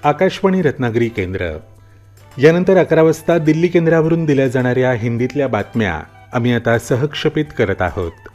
आकाशवाणी रत्नागिरी केंद्र. यानंतर 11 वाजता दिल्ली केंद्रावरून दिल्या जाणाऱ्या हिंदीतल्या बातम्या आम्ही आता सहक्षेपित करत आहोत.